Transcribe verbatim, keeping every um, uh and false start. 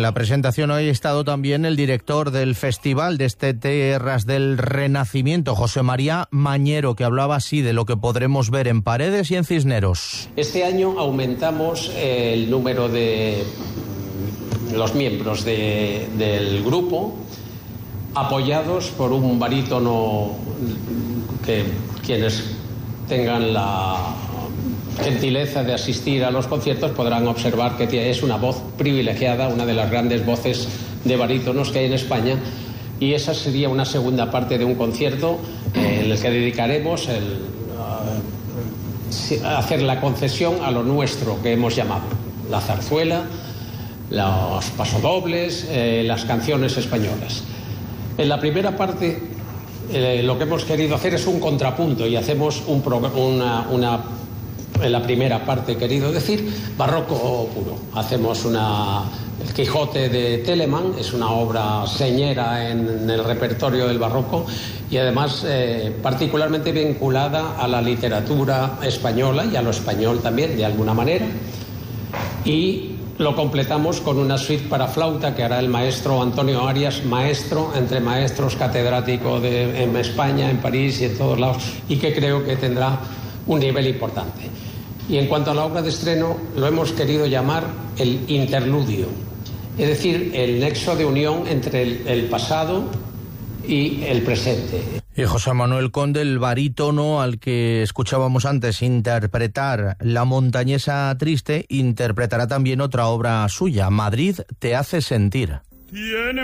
la presentación hoy ha estado también el director del festival de este Tierras del Renacimiento, José María Mañero, que hablaba así de lo que podremos ver en Paredes y en Cisneros. Este año aumentamos el número de los miembros de, del grupo, apoyados por un barítono que quienes tengan la gentileza de asistir a los conciertos podrán observar que es una voz privilegiada, una de las grandes voces de barítonos que hay en España, y esa sería una segunda parte de un concierto eh, en el que dedicaremos el, uh, hacer la concesión a lo nuestro que hemos llamado la zarzuela, los pasodobles, eh, las canciones españolas. En la primera parte eh, lo que hemos querido hacer es un contrapunto y hacemos un pro, una, una en la primera parte, querido decir, barroco puro. Hacemos una... El Quijote de Telemann es una obra señera en, en el repertorio del barroco y además eh, particularmente vinculada a la literatura española y a lo español también, de alguna manera. Y lo completamos con una suite para flauta que hará el maestro Antonio Arias, maestro entre maestros, catedrático de, en España, en París y en todos lados, y que creo que tendrá un nivel importante. Y en cuanto a la obra de estreno, lo hemos querido llamar el interludio, es decir, el nexo de unión entre el, el pasado y el presente. Y José Manuel Conde, el barítono al que escuchábamos antes interpretar La montañesa triste, interpretará también otra obra suya, Madrid te hace sentir. Tiene